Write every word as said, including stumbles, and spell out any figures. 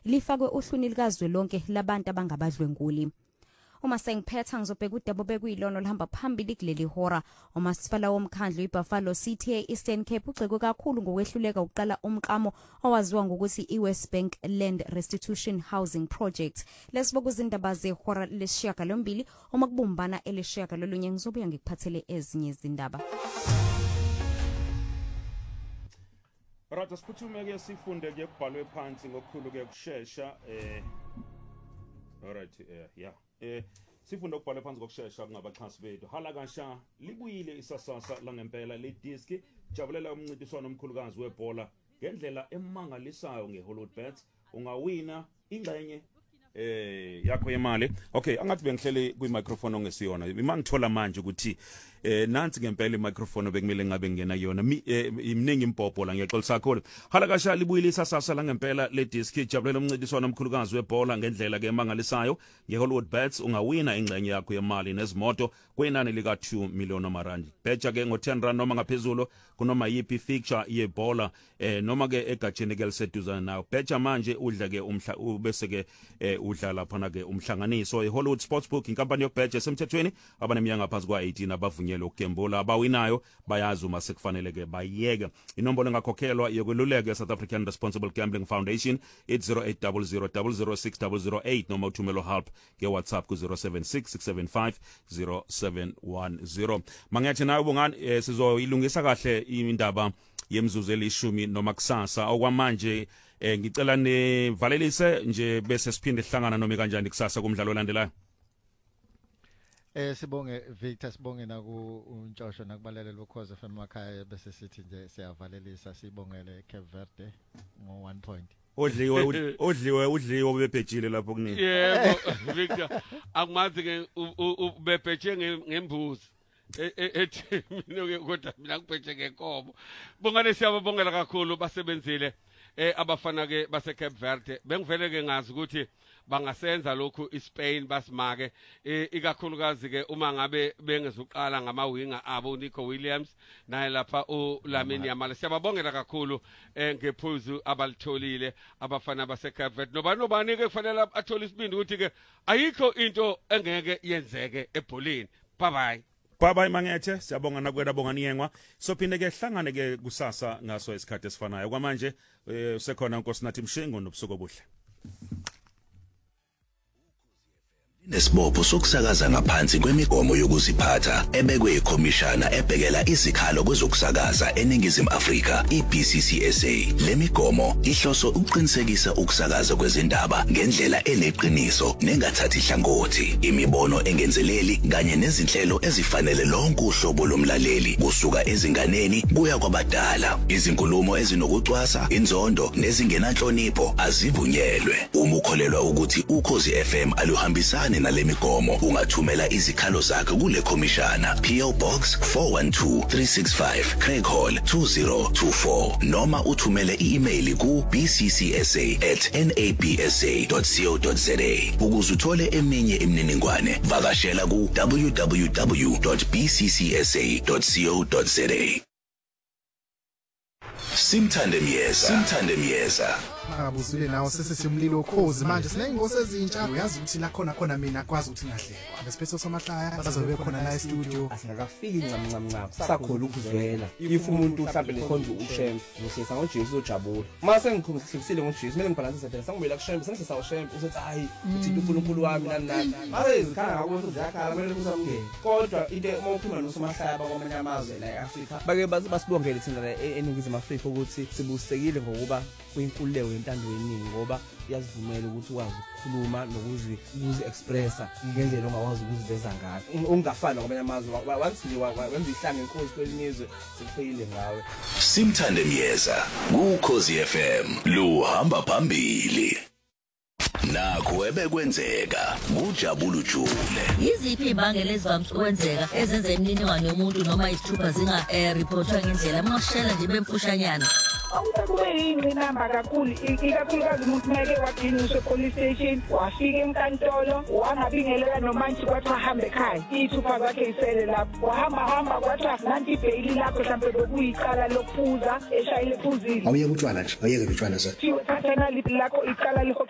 lifakwe ohlwini likazwelonke labantu abangabadlwenguli. Uma sengiphetha ngizobheka udaba bekuyilona olihamba phambili kuleli hora. Umasipala womkhandlu iBuffalo City e-Eastern Cape ugxekwe kakhulu ngokwehluleka ukuqala umklamo owaziwa ngokuthi iWest Bank Land Restitution Housing Project. Lesibuka izindaba zehora lesishiyagalombili uma kubumbana elesishiyagalolunye ngizobuya ngikuphathele ezinye izindaba. Rata siphuthume ke sifunde ke kubhalwe phansi ngokukhulu ke kusheshsha eh alright eh yeah eh sifunda ukubhala phansi ngokusheshsha kungabaxhasi bethu. Hala kasha libuyile isasasa langempela le disc jabulela umncintiswano omkhulukazi webhola ngendlela emangalisayo ngeHollywoodBets. Ungawina ingxenye eh yakho yemali. Okay, angathi bengihlele kwi microphone ongesiyona. Imangithola manje ukuthi eh nansi ngempela imicrophone bekumele ngabe ngena yona iminingi impopho la ngiyaxolisa kakhulu. Hala kasha libuyile isasasa la ngempela le disc jabulela umncintiswano omkhulukazi webhola ngendlela ke emangalisayo ngeHollywoodBets. Ungawina ingxenye yakho yemali nezimoto kwenani lika two million amarandi. Betcha ke ngo ten rand noma ngaphezulu kunoma yipi fixture yebhola eh noma ke egajeni ke liseduzana nawe. Betcha manje udla ke umhla ubese ke eh udla lapha na ke umhlanganiso eHollywood Sportsbook inkampani yokubetcha esemthethweni abaneminyaka ngaphansi kwa eighteen abavunyelwe ukugembula abawinayo bayazi uma sekufanele ke bayeke. Inombolo engakhokhelwa yokweluleka South African Responsible Gambling Foundation eight zero eight zero zero zero zero six zero zero eight noma uthumelo help ke WhatsApp ku zero seven six six seven five zero seven one zero. Mangathi nawe bungani sizoyilungisa kahle indaba yemzuzu elishumi noma kusasa okwamanje eh ngicela nevalelise nje bese siphinde sihlangana noma kanjani kusasa kumdlalo olandelayo. Eh sibonge Victor, sibonge naku uNtshosho nakubalelele bokhoze F M makhaya bese sithi nje siyavalelisa sibongele Cape Verde ngo one point. Odliwe odliwe udliwe bebhejile lapho kunini. Yebo Victor, akumazi ke ubebheje ngembuzi. Ethi mina ke kodwa mina ngibheje ngenkomo. Bongane siyababongela kakhulu basebenzile eh abafana ke base Cape Verde. Bengivele ke ngazi ukuthi bangasenza lokhu iSpain basimake ikakhulukazi ke uma ngabe bengezuqala ngamawinga abo Nico Williams naye lapha uLamine Yamal. Siyababongela kakhulu ngephuzu abalitholile abafana base Cape Verde. Nobani nobani ke kufanele athole isibindi ukuthi ke ayikho into engeke yenzeke ebholeni. Bye bye. Bye bye mangethe, siyabonga nakwena bonga niyengwa. Sophinde ke hlangane ke kusasa ngaso isikhathi esifanayo. Kwamanje usekhona uNkosinathi Mshengo nobusuku obuhle. Nesibopho sokusakaza ngaphansi kwemigomo yokuziphatha ebekwe ikhomishana ebhekela izikhalo kwezokusakaza eNingizimu Afrika iB C C S A. Le migomo ihloso ukuqinisekisa ukusakaza kwezindaba ngendlela eneqiniso nengathathi ihlangothi, imibono engenzeleli kanye nezinhlelo ezifanele lonke uhlobo lomlaleli kusuka ezinganeni kuya kwabadala. Izinkulumo ezinokucwasa, inzondo nezingenanhlonipho azivunyelwe. Uma ukholelwa ukuthi Ukhozi F M aluhambisani nalemigomo ungathumela izikhalo zakhe kule khomishana P O Box four one two three six five Craig Hall two zero two four noma uthumele i-email ku b c c s a at n a b s a dot co dot z a. Ukuze uthole eminye imininingwane vakashela ku w w w dot b c c s a dot co dot z a. Simthande Miyeza, Simthande Miyeza. Abuzule nawo sesisimlilo okhozi manje sinengosi ezintsha uyazi ukuthi la khona khona mina akwazi ukuthi ngahlekwa ngesiphetho somahlaya bazobe khona la e-studio asingakafiki ncam ncam ncam sakhona ukuzwela if umuntu mhlawumbe lekhonza uShem ngishisa ngoJesu ojabula mase ngikhumsisile ngoJesu kumele ngibhalansise phela sangibuyela kuShem sengithi sawuShem usethi hayi uthi uNkulunkulu wami nani nani mase izikhanga ngakho uzakhala kumele kusamngene kodwa into mawukhuluma nosomahlaya bakwamanye amazwe la eAfrika bake basibongele thina la eNingizimu Afrika ukuthi sibusekile ngokuba kuyinkululeko yentando yeningi ngoba iyazivumela ukuthi ukwazi ukukhuluma nokuzi ukuzi expressa ngendlela ongakwazi ukuziveza ngayo ungafana kwamanye amazwe wathi wenza ihlanga inkosi kwelinizwe sikuphile ngawe. Simthande Miyeza kuKhozi F M luhamba phambili. Nakho ebekwenzeka kujabula Jule. Yiziphi imbangela ezivamile ukwenzeka ezenza imininingwane yomuntu noma isithupha zinga reportwa ngendlela mashela nje bemfushanyana? Kube yingqinamba kakhulu ikakhulukazi umuntu meke waginyiswa police station wafika enkantolo wangabingelela nomanje kwathiwa hambe ekhaya ithupha zakhe isele lapho wahamba hamba kwathiwa nanti ibhayili lakho mhlawumbe bekuyicala lokuphuza eshayile ephuzile. Awuyeke utshwala nje awuyeke utshwala sir. Thatha naliphi lakho icala